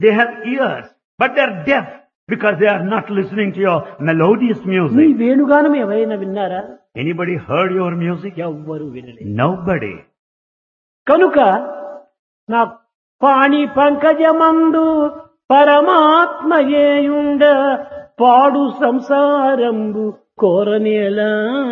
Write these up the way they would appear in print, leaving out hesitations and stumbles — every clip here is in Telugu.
They have ears, but they are deaf because they are not listening to your melodious నీ music. వేణుగానం ఎవరైనా విన్నారా? Anybody heard your music? ఎవ్వరు వినలేదు. Nobody. కనుక నా పాణి పంకజమందు పరమాత్మయేయుండ పాడు సంసారంబు కోరనేలా.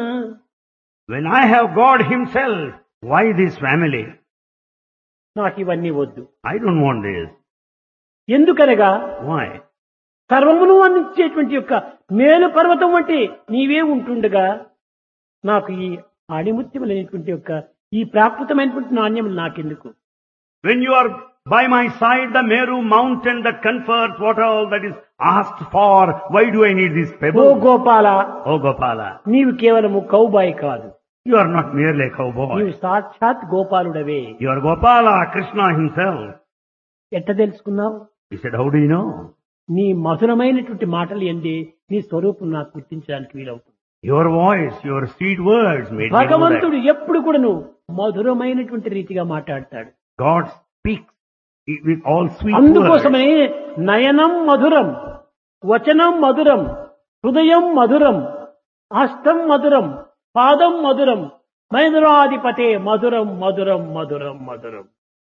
When I have God Himself, why this family? నాకు ఇవన్నీ వద్దు. I don't want this. ఎందుకనగా Why? సర్వమును అందించేటువంటి యొక్క మేలు పర్వతం వంటి నీవే ఉంటుండగా నాకు ఈ ఆణిముత్యములైనటువంటి యొక్క ఈ ప్రాకృతమైనటువంటి నాణ్యములు నాకెందుకు? When you are by my side, the Meru mountain that confers what all that is asked for, why do I need this oh pebble? Gopala, Oh Gopala, నీవు కేవలము కౌబాయి కాదు, you are not merely a cowboy. నీవు సాక్షాత్ గోపాలుడవే. You are Gopala, Krishna himself. ఎట్ట తెలుసుకున్నావు? He said, how do you know? నీ మధురమైనటువంటి మాటలు ఎందే నీ స్వరూపం నాకు గుర్తించడానికి వీలవుతుంది. Your voice, your sweet words made me know that. భగవంతుడు ఎప్పుడు కూడాను మధురమైనటువంటి రీతిగా మాట్లాడతాడు. God speaks with all sweet words. అందుకోసమే నయనం మధురం, వచనం మధురం, హృదయం మధురం, హస్తం మధురం, పాదం మధురం, మధురాధిపతే మధురం మధురం మధురం మధురం.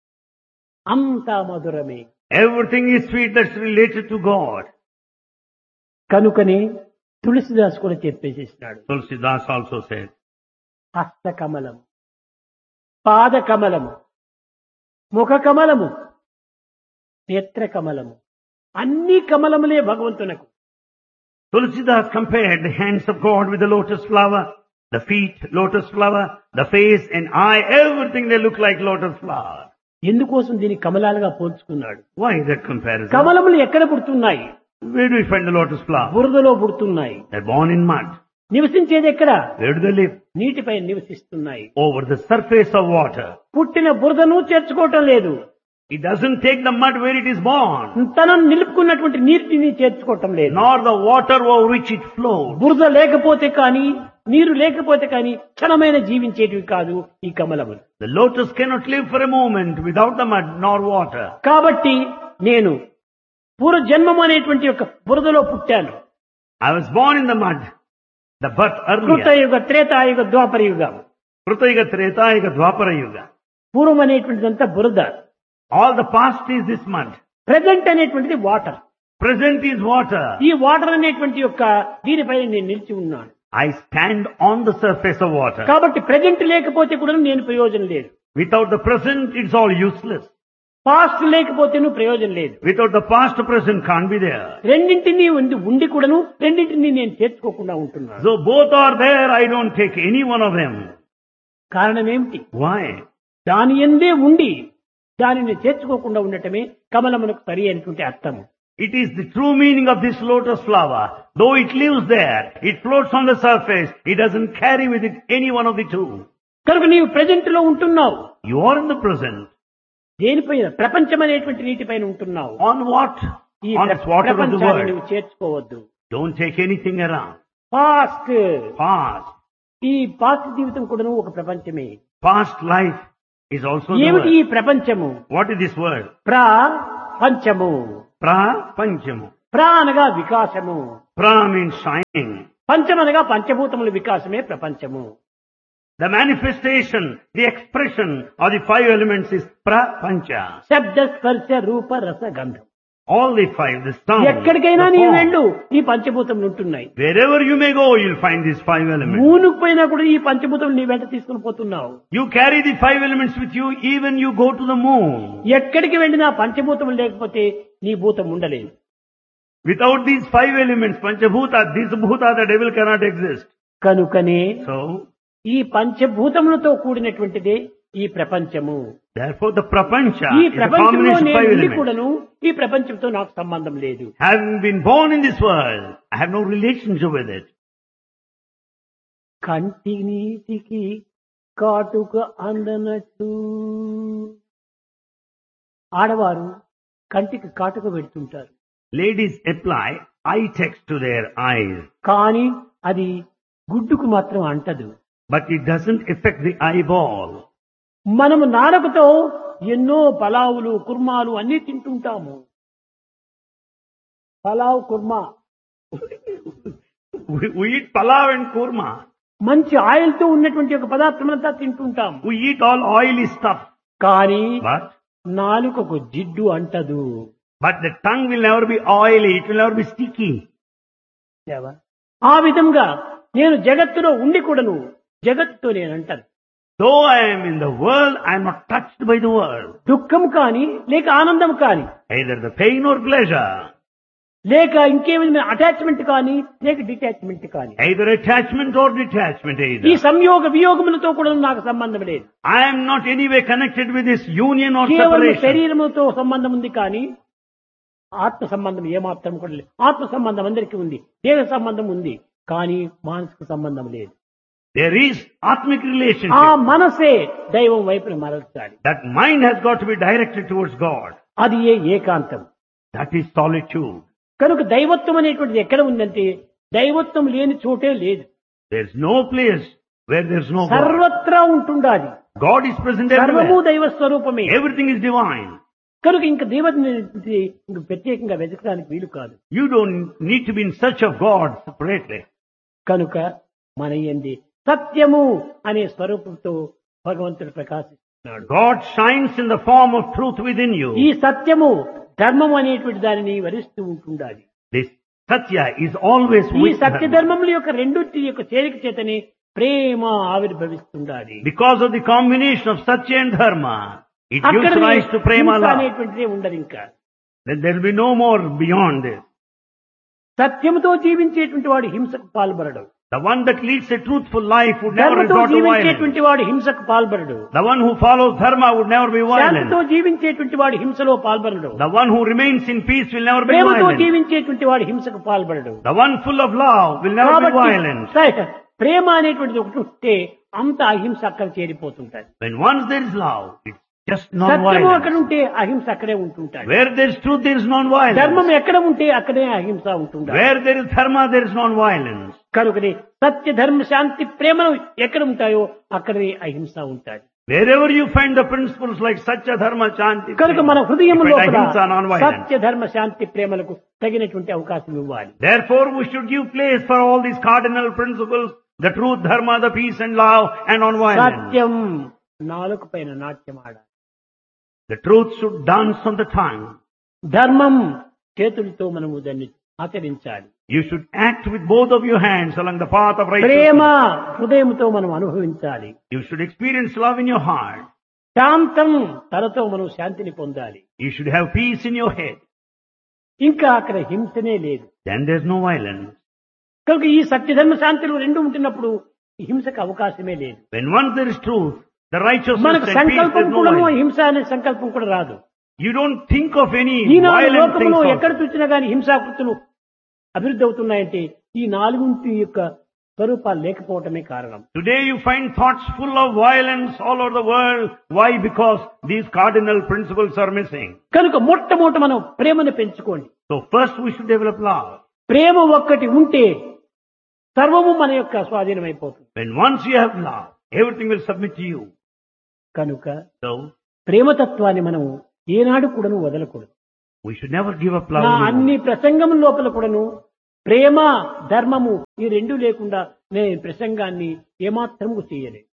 అంతా మధురమే. Everything is sweet that's related to God. కనుకనే తులసిదాస్ కూడా చెప్పేసేసినాడు. Tulsidas also said, హస్త కమలం, పాద కమలము, ముఖ కమలము, నేత్ర కమలము, అన్ని కమలములే భగవంతునకు. Tulsidas compared the hands of God with the lotus flower, the feet, lotus flower, the face and eye, everything they look like lotus flower. ఎందుకోసం దీన్ని కమలాలుగా పోల్చుకున్నాడు? Why that comparison? కమలములు ఎక్కడ పుడుతున్నాయి? Where do we find the lotus flower? బురదలో పుడుతున్నాయి. They're born in mud. నివసించేది ఎక్కడ? Where do they live? నీటిపై నివసిస్తున్నాయి. Over the surface of water. పుట్టిన బురదను చేర్చుకోవటం లేదు, It doesn't take the mud where it is born, తనను నిలుపుకున్నటువంటి నీటిని చేర్చుకోవటం లేదు. nor the water over which it flows. బురద లేకపోతే కానీ, నీరు లేకపోతే కానీ క్షణమైన జీవించేటివి కాదు ఈ కమలములు. The lotus cannot live for a moment without the mud nor water. కాబట్టి నేను పూర్వజన్మం అనేటువంటి యొక్క బురదలో పుట్టాను. I was born in the mud, the birth earlier. కృతయుగ, త్రేతాయుగ, ద్వాపర యుగం. Krutayuga, Tretayuga, Dwapara Yuga. పూర్వం అనేటువంటిదంతా బురద, All the past is this mud. Present అనేటువంటిది వాటర్. Present is water. ఈ వాటర్ అనేటువంటి యొక్క దీనిపైన నేను నిలిచి ఉన్నాను. I stand on the surface of water. కాబట్టి ప్రెజెంట్ లేకపోతే కూడా నేను ప్రయోజనం లేదు, Without the present, it's all useless. Past లేకపోతే నువ్వు ప్రయోజనం లేదు. Without the past, present can't be there. రెండింటినీ ఉండి కూడాను రెండింటినీ నేను చేర్చుకోకుండా ఉంటున్నాను. So both are there, I don't take any one of them. కారణం ఏమిటి? Why? దాని ఎందే ఉండి దానిని చేర్చుకోకుండా ఉండటమే కమలమునకు సరి అయినటువంటి అర్థము. It is the true meaning of this lotus flower. Though it lives there, it floats on the surface, it doesn't carry with it any one of the two. కనుక నీవు ప్రెజెంట్ లో ఉంటున్నావు. You are in the present. దేనిపైన? ప్రపంచం అనేటువంటి నీటిపైన ఉంటున్నావు. On what? ఈ On this water of the ప్రపంచాన్ని world. నువ్వు చేర్చుకోవద్దు. Don't take anything around. Past, Past. ఈ పాస్ట్ జీవితం కూడా ఒక ప్రపంచమే. Past life is also the ఏమిటి ఈ word. ప్రపంచము? What is this word? ప్రపంచము. Prapanchamu. అనగా వికాసము, Pra means shining. పంచమనగా పంచభూతముల వికాసమే ప్రపంచము. The manifestation, the expression of the five elements is prapancha. శబ్ద, స్పర్శ, రూప, రస, గంధం. All the five, the sound, ఎక్కడికైనా the నీవు form. వెళ్ళు, ఈ పంచభూతములు ఉంటున్నాయి. Wherever you may go, you'll find these five elements. మూనుకు పోయినా కూడా ఈ పంచభూతములు నీ వెంట తీసుకుని పోతున్నావు. You carry the five elements with you even you go to the moon. ఎక్కడికి వెళ్ళినా పంచభూతములు లేకపోతే నీ భూతం ఉండలేదు. Without these five elements, Panchabhuta, this Bhuta, the devil cannot exist. కనుకనే So, ఈ పంచభూతములతో కూడినటువంటిదే ఈ ప్రపంచము. therefore the prapancha ఈ is a ప్రపంచంలో combination of నేను five ఉండి elements. కూడాను ఈ ప్రపంచంతో నాకు సంబంధం లేదు. Having been born in this world, I have no relationship with it. కంటి నీటికి కాటుక అందనట్టు ఆడవారు కంటికి కాటుక పెడుతుంటారు. Ladies apply eye text to their eyes, కానీ అది గుడ్డుకు మాత్రం అంటదు. but it doesn't affect the eyeball. మనము నాలుకతో ఎన్నో పలావులు, కుర్మాలు అన్ని తింటుంటాము. Pulao kurma, We eat palav and kurma. మంచి ఆయిల్ తో ఉన్నటువంటి ఒక పదార్థమంతా తింటుంటాం. We eat all oily stuff. కానీ But నాలుకకు జిడ్డు అంటదు. the tongue will never be oily. It will never be sticky. ఆ విధంగా నేను జగత్తులో ఉండి కూడాను జగత్తుతో నేను అంటాను. Though I am in the world, I am not touched by the world. దుఃఖం కాని లేక ఆనందం కాని Either the pain or pleasure. లేక ఇంకేమైనా అటాచ్మెంట్ కానీ లేక డిటాచ్మెంట్ కానీ Either attachment or detachment ఈ either. సంయోగ వియోగములతో కూడా నాకు సంబంధం లేదు. I am not anyway connected with this union or కేవలం separation. శరీరముతో సంబంధం ఉంది కానీ ఆత్మ సంబంధం ఏమాత్రం కూడా లేదు. ఆత్మ సంబంధం అందరికీ ఉంది, దేహ సంబంధం ఉంది, కానీ మానసిక సంబంధం లేదు. There is atmic ఆ relationship. మనసే దైవం వైపున మరల్చాలి. That mind has got to be directed towards God. అది ఏకాంతం. That is solitude. కనుక దైవత్వం అనేటువంటిది ఎక్కడ ఉందంటే దైవత్వం లేని చోటే లేదు. There is no place where there is no God. సర్వత్రా ఉంటుండాలి. God is present సర్వము everywhere. దైవ స్వరూపమే. Everything is divine. కనుక ఇంక దేవుడిని ఇంక ప్రత్యేకంగా వెతకడానికి వీలు కాదు. You don't need to be in search of God separately. కనుక మన యందు సత్యము అనే స్వరూపంతో భగవంతుడు ప్రకాశిస్తున్నాడు. God shines in the form of truth within ఈ you. సత్యము ధర్మం అనేటువంటి దానిని వరిస్తూ ఉంటుండాలి. This Satya is always ఈ with సత్య Dharma. ధర్మముల యొక్క రెండింటి యొక్క చేరిక చేతని ప్రేమ ఆవిర్భవిస్తుండాలి. Because of the combination of Satya and Dharma, it gives అక్కడ rise to prema love. అనేటువంటిదే ఉండదు. ఇంకా Then there will be no more beyond this. సత్యముతో జీవించేటువంటి వాడు హింసకు పాల్పడడు. The one that leads a truthful life would never ధర్మతో resort to violence. జీవించేటువంటి వాడు హింసకు పాల్పడడు. The one who follows Dharma would never be శాంతితో violent. జీవించేటువంటి వాడు హింసలో పాల్పడడు. The one who remains in peace will never be ప్రేమతో violent. జీవించేటువంటి వాడు హింసకు పాల్పడడు. The one full of love will never be violent. ప్రేమ అనేటువంటిది ఒకటి ఉంటే అంత అహింస అక్కడ చేరిపోతుంటాయి. When once there is love, it's just సత్యము అక్కడ non-violence. ఉంటే అహింస అక్కడే ఉంటుంటాయి. Where there is truth, there is non-violence. ధర్మం ఎక్కడ ఉంటే అక్కడే అహింస ఉంటుంటాయి. Where there is Dharma, there is non-violence. కనుకనే సత్య ధర్మ శాంతి ప్రేమలు ఎక్కడ ఉంటాయో అక్కడే అహింస ఉంటాయి. Wherever you find the principles like Satya, Dharma, Shanti, కనుక మన you హృదయంలో find కూడా ahimsa, non-violence. సత్య ధర్మ శాంతి ప్రేమలకు తగినటువంటి అవకాశం ఇవ్వాలి. Therefore, we should give place for all these cardinal principles, the truth, Dharma, the peace and love, and non-violence. సత్యం నాలుక పైన నాట్యం ఆడాలి. The truth should dance on the tongue. ధర్మం చేతులతో మనము దాన్ని ఆచరించాలి. You should act with both of your hands along the path of Prema righteousness. హృదయంతో మనం అనుభవించాలి. You should experience love in your heart. శాంతం తనతో మనం శాంతిని పొందాలి. You should have peace in your head. ఇంకా అక్కడ హింసనే లేదు. Then there's no violence. కనుక ఈ సత్యధర్మ శాంతులు రెండు ఉంటున్నప్పుడు హింసకు అవకాశమే లేదు. When once there is truth, the righteousness మనకు and peace, సంకల్పం there's no కూడా violence. హింస అనే సంకల్పం కూడా రాదు. You don't think of any Eenadu violent లోకంలో things. ఎక్కడ also. చూసినా గానీ హింసాకృతులు అభివృద్ధి అవుతున్నాయంటే ఈ నాలుగుంటి యొక్క స్వరూపాలు లేకపోవటమే కారణం. Today you find thoughts full of violence all over the world. Why? Because these cardinal principles are missing. కనుక మొట్టమొదట మనం ప్రేమను పెంచుకోండి. So first we should develop love. ప్రేమ ఒక్కటి ఉంటే సర్వము మన యొక్క స్వాధీనం అయిపోతుంది. When once you have love, everything will submit to you. కనుక So ప్రేమతత్వాన్ని మనం ఏనాడు కూడాను వదలకూడదు. we should never give up love. నా anymore. అన్ని ప్రసంగం లోపల కూడాను ప్రేమ ధర్మము ఈ రెండు లేకుండా నేను ప్రసంగాన్ని ఏమాత్రము చేయలేదు.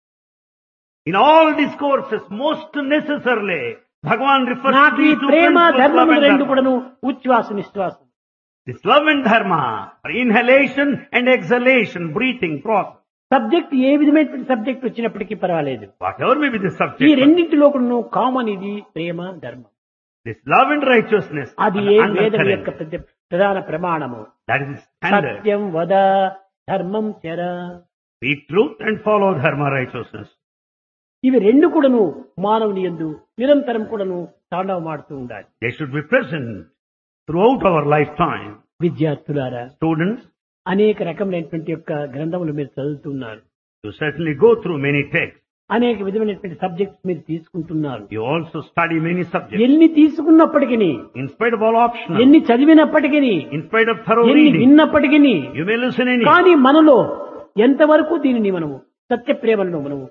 In all discourses, most necessarily, Bhagavan refers నాకు to ఈ these two Prema principles, love ధర్మము and రెండు dharma. కూడాను ఉచ్ఛ్వాస నిశ్వాసం. This love and dharma are inhalation and exhalation, breathing process. Subject ఏ విధమైనటువంటి సబ్జెక్ట్ వచ్చినప్పటికీ పర్వాలేదు. Whatever may be the ఈ subject, రెండింటిలో కూడాను కామన్ ఇది ప్రేమ ధర్మం. this love and righteousness అది are ఏ వేదం యొక్క undercurrent. ప్రధాన ప్రమాణము. That is standard. సత్యం వద ధర్మం చర. Speak truth and follow dharma, righteousness. ఇవి రెండు కూడాను మానవుని యందు నిరంతరం కూడాను తాండవమాడుతూ ఉండాలి. They should be present throughout our lifetime. విద్యార్థులారా, Students, అనేక రకములైనటువంటి యొక్క గ్రంథములు మీరు చదువుతున్నారు. you certainly go through many texts. అనేక విధమైనటువంటి సబ్జెక్ట్స్ మీరు తీసుకుంటున్నారు. You also study many subjects. ఎన్ని తీసుకున్నప్పటికీ, In spite of all optional, ఎన్ని చదివినప్పటికీ, in spite of thorough ఎన్ని reading, విన్నప్పటికీ, you may listen any. కానీ మనలో ఎంతవరకు దీనిని మనము సత్య ప్రేమలను మనము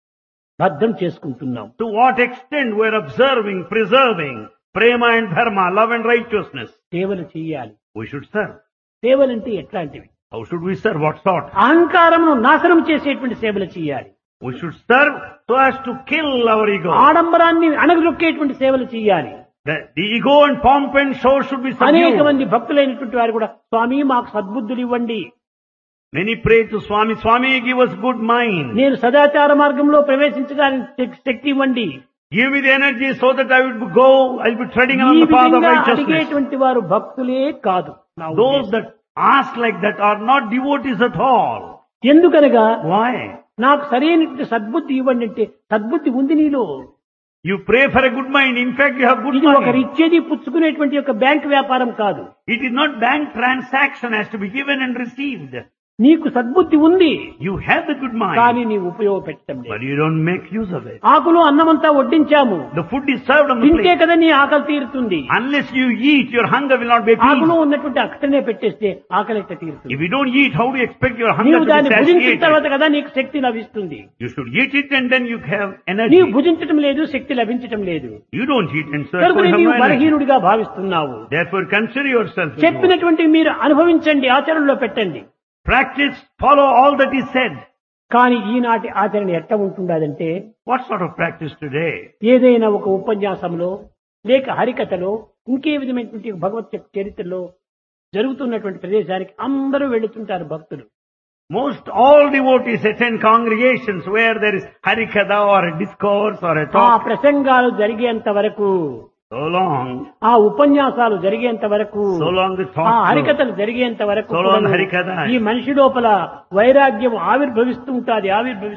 బద్ధం చేసుకుంటున్నాం. To what extent we are observing, preserving prema and dharma, love and righteousness. సేవలు చేయాలి. We should serve. సేవలంటే ఎట్లాంటివి? How should we serve? What sort? అహంకారమును నాశనం చేసేటువంటి సేవలు చేయాలి. We should serve so as to kill our ego. ఆడంబరాన్ని అణగదొక్కేటువంటి సేవలు చేయాలి. The ego and pomp and show should be అనేక subdued. మంది భక్తులైనటువంటి వారు కూడా స్వామి మాకు సద్బుద్ధులు ఇవ్వండి, Many pray to Swami, Swami, give us good mind. నేను సదాచార మార్గంలో ప్రవేశించడానికి శక్తి ఇవ్వండి. Give me the energy so that I will go, I'll be treading ఈ along the path of విధంగా righteousness. అడిగేటువంటి వారు భక్తులే కాదు. నా Those ఉద్దేశం. that ask like that are not devotees at all. ఎందుకనగా Why? నాకు సరైనటువంటి సద్బుద్ధి ఇవ్వండి అంటే సద్బుద్ధి ఉంది నీలో. You pray for a good mind. In fact, you have good ఇది ఒకరు mind. ఇచ్చేది పుచ్చుకునేటువంటి యొక్క బ్యాంక్ వ్యాపారం కాదు. It is not bank transaction has to be given and received. నీకు సద్బుద్ధి ఉంది, You have the good కానీ mind, నీ ఉపయోగపెట్టడం but లేదు. you don't make use of it. ఆకులు అన్నమంతా వడ్డించాము, The food is served on the తింటే plate. కదా నీ ఆకలి తీరుతుంది. Unless you eat, your hunger will not be ఆకులు appeased. ఉన్నటువంటి అక్కడనే పెట్టేస్తే ఆకలి ఎట్లా తీరుతుంది? If you don't eat, how do you expect your hunger నీవు to దాన్ని be భుజించిన satiated? తర్వాత కదా నీకు శక్తి లభిస్తుంది. You should eat it and then you have నీవు energy. భుజించటం లేదు, శక్తి లభించటం లేదు. You don't eat and so కనుక you have నీవు no energy. బలహీనుడిగా భావిస్తున్నావు. Therefore consider yourself. as low. చెప్పినటువంటి మీరు అనుభవించండి, ఆచరణలో పెట్టండి. Practice, follow all that is said. కానీ ఈనాటి ఆచరణ ఎట్లా ఉంటుండదంటే, What sort of practice today? ఏదైనా ఒక ఉపన్యాసంలో లేక హరికథలో ఇంకే విధమైనటువంటి భగవత్ చరిత్రలో జరుగుతున్నటువంటి ప్రదేశానికి అందరూ వెళుతుంటారు భక్తులు. Most all devotees attend congregations where there is harikatha or a discourse or a ఆ talk. ప్రసంగాలు జరిగేంత వరకు, So long, ఆ ఉపన్యాసాలు జరిగేంత వరకు, so long the ఆ talk. హరికథలు జరిగేంత వరకు So long కూడాను హరికథ. ఈ మనిషి లోపల వైరాగ్యం ఆవిర్భవిస్తుంటాది.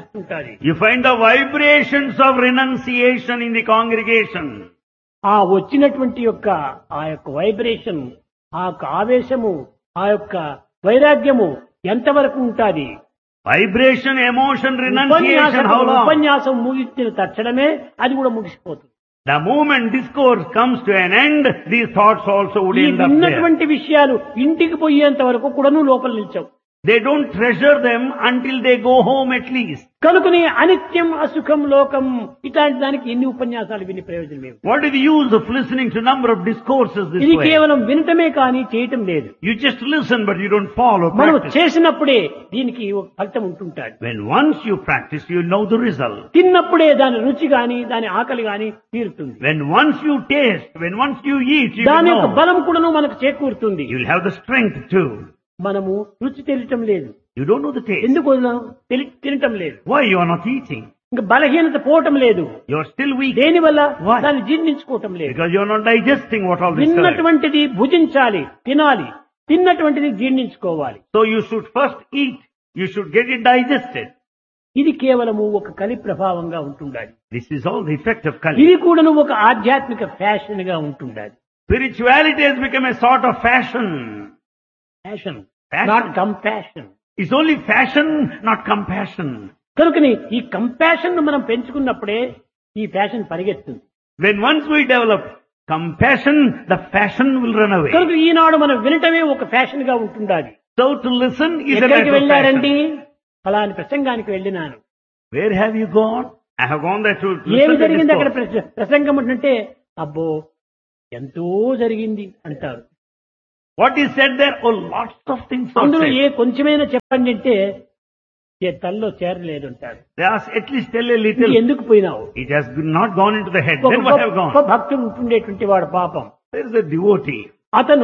You find the vibrations of renunciation in the congregation. ఆ వచ్చినటువంటి యొక్క ఆ యొక్క వైబ్రేషన్, ఆ యొక్క ఆవేశము, ఆ యొక్క వైరాగ్యము ఎంతవరకు ఉంటాది? Vibration, emotion, renunciation, how long? ఉపన్యాసం ముగించిన తక్షణమే అది కూడా ముగిసిపోతుంది. The moment discourse comes to an end, these thoughts also would ఈ end up there. విన్నటువంటి విషయాలు ఇంటికి పోయేంత వరకు కూడాను లోపల నిల్చవు. They don't treasure them until they go home at least. కనుకనే అనిత్యం అసుఖం లోకం ఇట్లాంటి దానికి ఎన్ని ఉపన్యాసాలు విని ప్రయోజనం ఏమి? What is the use of listening to number of discourses this ఇది way? కేవలం వినటమే కానీ చేయటం లేదు. You just listen but you don't follow, మనం practice. చేసినప్పుడే దీనికి ఒక ఫలితం ఉంటుంటాడు. When once you practice, you know the result. తిన్నప్పుడే దాని రుచి గాని దాని ఆకలి గాని తీరుతుంది. When once you taste, when once you eat, you దాని will యొక్క know. బలం కూడాను మనకు చేకూరుతుంది. You will have the strength too. మనము రుచి తెలియటం లేదు. You don't know the taste. ఎందుకు తినటం లేదు? Why you are not eating? ఇంకా బలహీనత పోవటం లేదు. You are still weak. దేనివల్ల? Why? దాన్ని జీర్ణించుకోవటం లేదు. Because you are not digesting what all this is. తిన్నటువంటిది భుజించాలి, తినాలి. తిన్నటువంటిది జీర్ణించుకోవాలి. So you should first eat. You should get it digested. ఇది కేవలము ఒక కలి ప్రభావంగా ఉంటుండాలి. This is all the effect of Kali. ఇది కూడాను ఒక ఆధ్యాత్మిక ఫ్యాషన్ గా ఉంటుండాలి. Spirituality has become a sort of fashion. Fashion, Fashion. Not compassion. It's only fashion, not compassion. కనుకని ఈ కంపాషన్ ను మనం పెంచుకున్నప్పుడే ఈ fashion పరిగెత్తుంది. When once we develop compassion, the fashion will run away. కనుక ఈనాడు మనం వినటమే ఒక ఫ్యాషన్ గా ఉంటుండాలి. So to listen is a ఎక్కడికి matter of వెళ్ళారండి? fashion. ఫలాని ప్రసంగానికి వెళ్ళినాను. Where have you gone? I have gone there to ఏమి listen to జరిగింది అక్కడ? discourse. ప్రసంగం అంటే అబ్బో ఎంతో జరిగింది అంటారు. What is said there? Oh, lots of things are అందులో said. ఏ కొంచెమైనా చెప్పండి అంటే తల్లో చేరలేదు అంటారు. They ask, at least tell a ఇంక little. ఎందుకు పోయినావు? It has not gone into the head. ఒక Then what have గొప్ప gone? భక్తుడు ఉంటుండేటువంటి వాడు పాపం. There is a devotee. అతను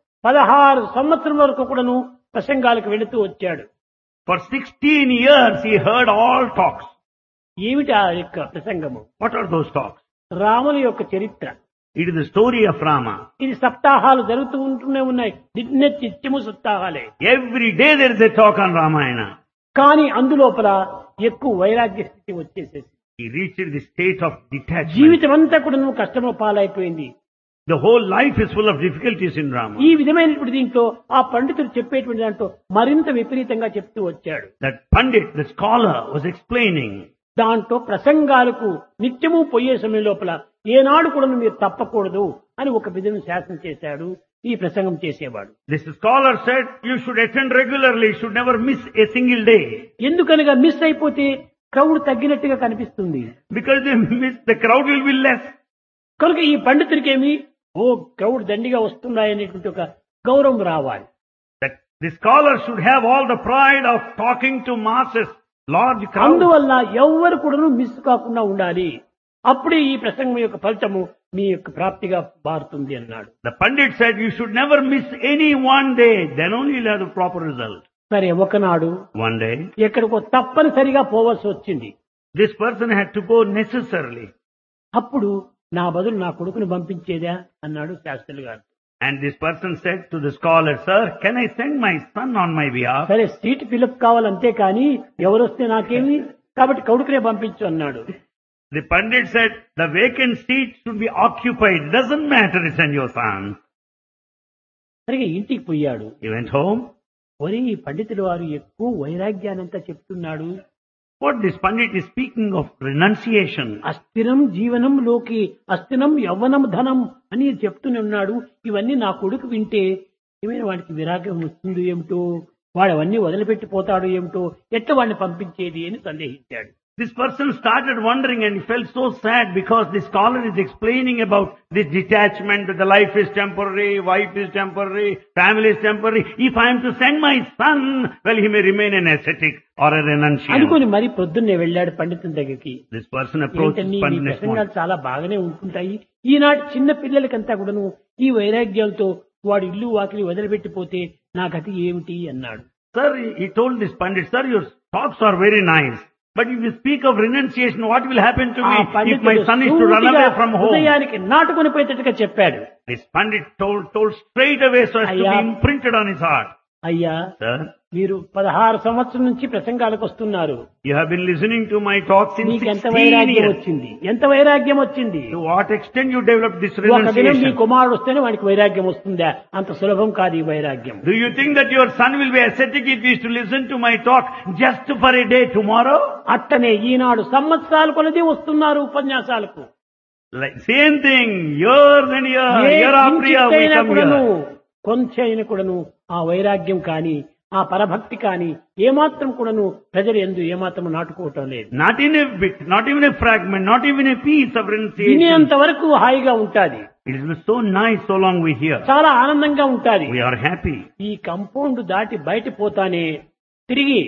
16 సంవత్సరం వరకు కూడాను ప్రసంగాలకు వెళుతూ వచ్చాడు. For 16 years he heard all talks. ఏమిటి ఆ యొక్క ప్రసంగము? What are those talks? రాముని యొక్క చరిత్ర. It is the story of Rama. ఇది సప్తాహాలు జరుగుతూ ఉంటూనే ఉన్నాయి. నిత్యము సప్తాహాలే. Every day there is a talk on Ramayana. కానీ అందులోపల ఎక్కువ వైరాగ్య స్థితి వచ్చేసేసి He reached the state of detachment. జీవితం అంతా కూడా నువ్వు కష్టంలో పాలైపోయింది. The whole life is full of difficulties in Rama. ఈ విధమైనటువంటి దీంట్లో ఆ పండితుడు చెప్పేటువంటి దాంట్లో మరింత విపరీతంగా చెప్తూ వచ్చాడు. That Pandit, the scholar, was explaining. దాంట్లో ప్రసంగాలకు నిత్యము పోయే సమయం లోపల ఏనాడు కూడా మీరు తప్పకూడదు అని ఒక విధంగా శాసనం చేశాడు ఈ ప్రసంగం చేసేవాడు. This scholar said, you should attend regularly, you should never miss a single day. ఎందుకనగా మిస్ అయిపోతే క్రౌడ్ తగ్గినట్టుగా కనిపిస్తుంది. Because they miss, the crowd will be less. కనుక ఈ పండితుడికేమి క్రౌడ్ దండిగా వస్తున్నాయనేటువంటి ఒక గౌరవం రావాలి. That the scholar should have all the pride of talking to masses, large crowds. అందువల్ల ఎవ్వరు కూడా మిస్ కాకుండా ఉండాలి. అప్పుడే ఈ ప్రసంగం యొక్క ఫలితము మీ యొక్క ప్రాప్తిగా మారుతుంది అన్నాడు. The Pandit said you should never miss any one day, then only you'll have the proper result. సరే, ఒకనాడు One day, ఎక్కడికో తప్పనిసరిగా పోవాల్సి వచ్చింది. this person had to go necessarily. అప్పుడు నా బదులు నా కొడుకుని పంపించేదా అన్నాడు శాస్త్రులు గారు. And this person said to the scholar, sir, can I send my son on my behalf? సరే, సీట్ ఫిలప్ కావాలంతే కానీ ఎవరొస్తే నాకేమి, కాబట్టి కొడుకునే పంపించు అన్నాడు. The Pandit said, the vacant seat should be occupied. Doesn't matter, send your son. సరిగా ఇంటికి పోయాడు. He went home. ఒరే, ఈ పండితుడు వారు ఎక్కువ వైరాగ్యానంతా చెప్తున్నాడు. What this Pandit is speaking of renunciation. అస్థిరం జీవనంలోకి అస్థిరం యవ్వనం ధనం అని చెప్తూనే ఉన్నాడు. ఇవన్నీ నా కొడుకు వింటే ఏమైనా వాడికి విరాగం వస్తుంది ఏమిటో, వాడు అవన్నీ వదిలిపెట్టిపోతాడు ఏమిటో, ఎట్లా వాడిని పంపించేది అని సందేహించాడు. This person started wondering and he felt so sad because the scholar is explaining about this detachment, that the life is temporary, wife is temporary, family is temporary. If I am to send my son, well, he may remain an ascetic or a renunciant. అనుకుని మరి పొద్దున్నే వెళ్ళాడు పండితుని దగ్గరికి. This person approached ఏంటని, Pandit నీ next morning. ప్రసంగాలు చాలా బాగానే ఉంటుంటాయి. ఈనాటి చిన్న పిల్లలకంతా కూడాను ఈ వైరాగ్యాలతో వాడు ఇల్లు వాకిలి వదిలిపెట్టిపోతే నా గతి ఏమిటి అన్నాడు. Sir, he told this Pandit, sir, your talks are very nice. But if you speak of renunciation, what will happen to me if my son is to run away from home? హృదయానికి నాటుకొని పోయేటట్టుగా చెప్పాడు. This Pandit told straight away so as to be imprinted on his heart. అయ్యా, Sir, మీరు 16 సంవత్సరం నుంచి ప్రసంగాలకు వస్తున్నారు. you have been listening to my talks since మీకు ఎంత 16 వైరాగ్యం years. వచ్చింది, ఎంత వైరాగ్యం వచ్చింది. To what extent you developed this ఒక దినం మీ renunciation? కుమారుడు వస్తేనే వాడికి వైరాగ్యం వస్తుందా? అంత సులభం కాదు ఈ వైరాగ్యం. Do you think that your son will be ascetic if he is to listen to my talk just for a day tomorrow? అట్టనే ఈనాడు సంవత్సరాలు కొలది వస్తున్నారు ఉపన్యాసాలకు. Like same thing, years and year after year we come here. కొంచెం కూడాను ఆ వైరాగ్యం కాని ఆ పరభక్తి కాని ఏమాత్రం కూడాను ప్రజలు ఎందు ఏమాత్రం నాటుకోవటం లేదు. Not in a bit, not even a fragment, not even a piece of renunciation. వినేంత వరకు హాయిగా ఉంటాది. It is so nice so long we hear. చాలా ఆనందంగా ఉంటాది. We are happy. ఈ కంపౌండ్ దాటి బయట పోతానే తిరిగి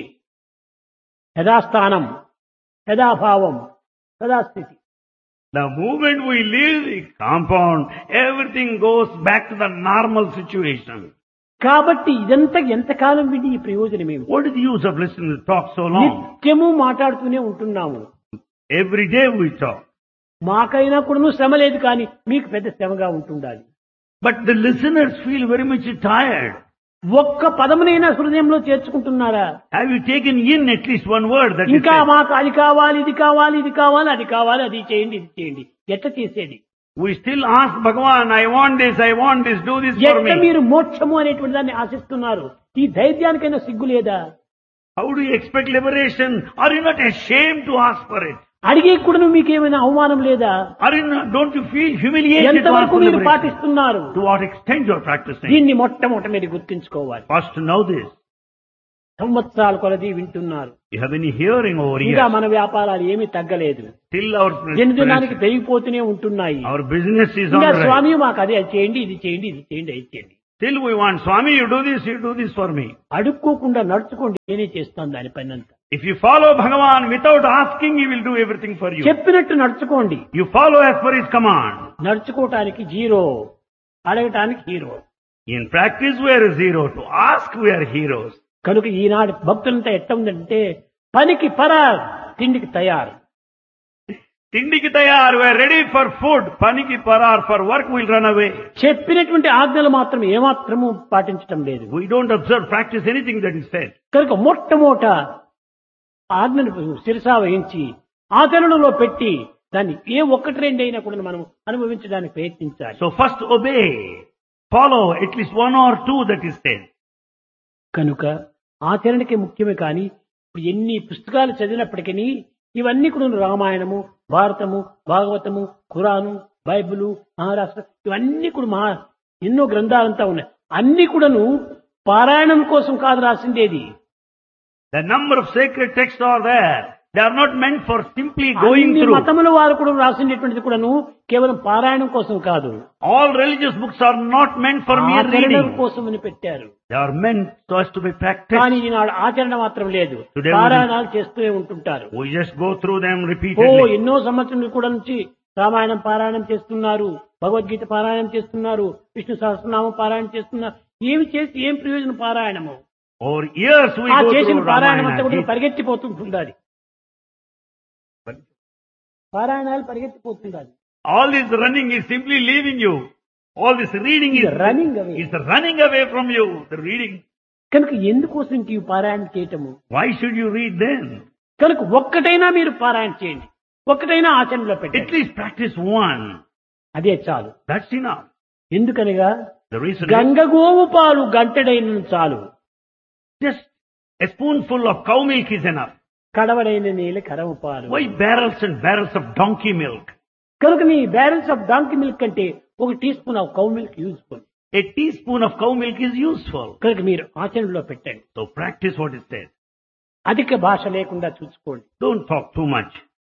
యథాస్థానం, యథాభావం, యథాస్థితి. The moment we leave the compound, everything goes back to the normal situation. కాబట్టి ఇదంతా ఎంతకాలం విని ఈ ప్రయోజనం ఏమి? What is the use of listening to talk so long? నిత్యము మాట్లాడుతూనే ఉంటున్నాము. Every day we talk. మాకైనా కూడా శ్రమ లేదు కానీ మీకు పెద్ద శ్రమగా ఉంటుండాలి. But the listeners feel very much tired. ఒక్క పదమునైనా హృదయంలో చేర్చుకుంటున్నారా? Have you taken in at least one word that is ఇంకా said? మాకు అది కావాలి, ఇది కావాలి, ఇది కావాలి, అది కావాలి, అది చేయండి, ఇది చేయండి. ఎట్లా చేసేది? We still ask Bhagavan, I want this, do this for ఎట్లా me. మీరు మోక్షము అనేటువంటి దాన్ని ఆశిస్తున్నారు? ఈ ధైర్యానికైనా సిగ్గు లేదా? How do you expect liberation? Are you not ashamed to ask for it? అడిగే కూడా మీకేమైనా అవమానం లేదా? Don't you feel humiliated to ask ఎంతవరకు for మీరు liberation? పాటిస్తున్నారు? To what extent you are practicing? దీన్ని మొట్టమొదట మీరు గుర్తించుకోవాలి. First to know this. సంవత్సరాల కొలది వింటున్నారు. You have been hearing over ఇంకా years. మన వ్యాపారాలు ఏమీ తగ్గలేదు. Still our దినదినానికి పెరిగిపోతూనే ఉంటున్నాయి. our business is on ఇంకా the rise. స్వామి మాకు అదే చేయండి, ఇది చేయండి, ఇది చేయండి, అది చేయండి. Still we want, Swami, you do this for me. అడుక్కోకుండా నడుచుకోండి, నేనే చేస్తాను దాని పైనంతా. If you follow Bhagavan without asking, he will do everything for you. చెప్పినట్టు నడుచుకోండి. You follow as per his command. నడుచుకోవటానికి zero, అడగటానికి hero. In practice we are zero. To ask we are heroes. కనుక ఈనాడు భక్తులంతా ఎట్ట ఉందంటే పనికి పరార్, తిండికి తయారు. Tindiki tayar, we are ready for food. Paniki parar, for work we'll run away. చెప్పినటువంటి ఆజ్ఞలు మాత్రం ఏమాత్రము పాటించటం లేదు. We don't observe, practice anything that is said. కనుక మొట్టమొదట ఆజ్ఞను శిరసా వహించి ఆచరణలో పెట్టి దాన్ని ఏ ఒక్కటి రెండైనా కూడా మనం అనుభవించడానికి ప్రయత్నించాలి. So first obey. Follow at least one or two that is said. కనుక ఆచరణకే ముఖ్యమే కానీ ఇప్పుడు ఎన్ని పుస్తకాలు చదివినప్పటికీ ఇవన్నీ కూడా రామాయణము, భారతము, భాగవతము, ఖురాను, బైబిలు, మహారాష్ట్ర ఇవన్నీ కూడా ఎన్నో గ్రంథాలంతా ఉన్నాయి. అన్ని కూడాను పారాయణం కోసం కాదు రాసిండేది. The number of sacred texts are there. They are not meant for simply going అన్ని through. మతముల వారు కూడా రాసినటువంటిది కూడాను కేవలం పారాయణం కోసం కాదు, All religious books are not meant for mere ఆచరణ reading. కోసమని పెట్టారు. They are meant so as to be practiced. కానీ ఈనాడు ఆచరణ మాత్రం లేదు, Today పారాయణాలు చేస్తూనే ఉంటుంటారు. We just go through them oh repeatedly. ఎన్నో సంవత్సరాలు కూడా నుంచి రామాయణం పారాయణం చేస్తున్నారు, భగవద్గీత పారాయణం చేస్తున్నారు, విష్ణు సహస్రనామం పారాయణం చేస్తున్నారు. ఏమి చేసి ఏం ప్రయోజనం పారాయణము? Over years we ఆ go చేసిన through పారాయణం అంతా Ramayana. కూడా పరిగెత్తిపోతుంటుంది. అది పారాయణాలు పరిగెత్తిపోతుంది. All this running is simply leaving you. All this reading is running away. running away from you. The reading. కనుక ఎందుకోసం ఇంక ఈ పారాయణ చేయటము? Why should you read then? కనుక ఒక్కటైనా మీరు పారాయణ చేయండి, ఒక్కటైనా ఆచరణలో At పెట్టండి, least practice one. అదే చాలు. That's enough. ఎందుకనగా The reason is గంగగోవు పాలు గంటెడైన చాలు, just a spoonful of cow milk is enough. కడవడైన నీళ్ళ కరవు పాలు. Why barrels and barrels of donkey milk? కనుక నీ బ్యారెన్స్ ఆఫ్ డాంకీ మిల్క్ అంటే ఒక tea spoon of cow milk useful. A teaspoon of cow milk is useful. కనుక మీరు ఆచరణలో పెట్టండి. So practice what is said. అధిక భాష లేకుండా చూసుకోండి, Don't talk too much.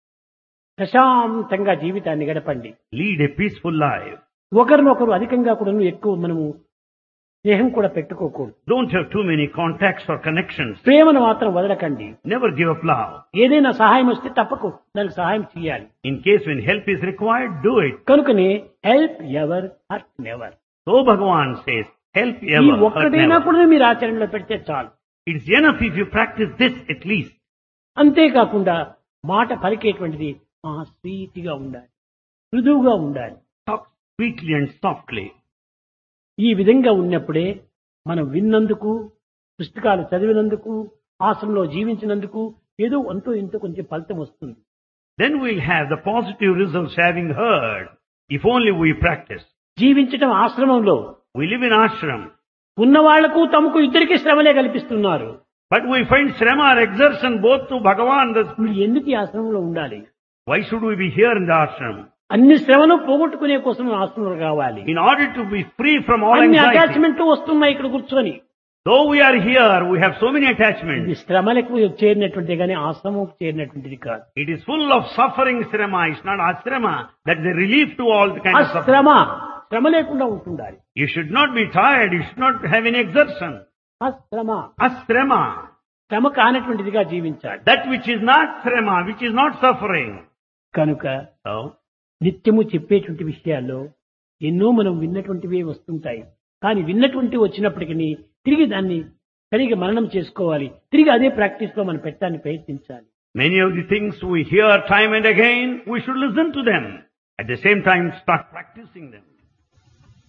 ప్రశాంతంగా జీవితాన్ని గడపండి. Lead a peaceful life. ఒకరినొకరు అధికంగా కూడా ఎక్కువ మనము స్నేహం కూడా పెట్టుకోకూడదు. Don't have too many contacts or connections. ప్రేమను మాత్రం వదలకండి. Never give up love. ఏదైనా సహాయం వస్తే తప్పకు దానికి సహాయం చేయాలి. In case when help is required, do it. కనుకనే help ever hurt never. So Bhagavan says, help ఈ ever, hurt ఒక్కటైనా never. కూడా మీరు ఆచరణలో పెడితే చాలు. It's enough if you practice this at least. అంతేకాకుండా మాట పలికేటువంటిది స్వీట్గా ఉండాలి, మృదువుగా ఉండాలి. Talk sweetly and softly. ఈ విధంగా ఉన్నప్పుడే మనం విన్నందుకు, పుస్తకాలు చదివినందుకు, ఆశ్రమంలో జీవించినందుకు ఏదో అంతో ఇంతో కొంచెం ఫలితం వస్తుంది. Then we'll have the positive results having heard, if only we practice. జీవించటం ఆశ్రమంలో We live in ashram, ఉన్న వాళ్లకు తమకు ఇద్దరికి శ్రమలే కల్పిస్తున్నారు. but we find shrama or exertion both to Bhagavan. మీరు ఎందుకు ఈ ఆశ్రమంలో ఉండాలి? Why should we be here in the ashram? అన్ని శ్రమను పోగొట్టుకునే కోసం ఆశ్రమంలో కావాలి. In order to be free from all అన్ని anxiety. అటాచ్మెంట్ వస్తున్నాయి ఇక్కడ కూర్చొని. Though we are here, we have so many ఇది attachments. శ్రమలకు చేరినటువంటిది కానీ ఆశ్రమం చేరినటువంటిది కాదు. It is full of suffering shrama. It's not ashrama. That's the relief to all the kind ఆ of suffering. శ్రమ శ్రమ లేకుండా ఉంటుండాలి. You should not be tired. You should not have any exertion. ఆ శ్రమ Ashrama. శ్రమ కానటువంటిదిగా జీవించాలి. That which is not shrama, which is not suffering. కనుక So, నిత్యము చెప్పేటువంటి విషయాల్లో ఎన్నో మనం విన్నటువంటివే వస్తుంటాయి. కానీ విన్నటువంటి వచ్చినప్పటికీ తిరిగి దాన్ని సరిగా మననం చేసుకోవాలి. తిరిగి అదే ప్రాక్టీస్ లో మనం పెట్టడానికి ప్రయత్నించాలి. many of the things we hear time and again, we should listen to them. At the same time, start practicing them.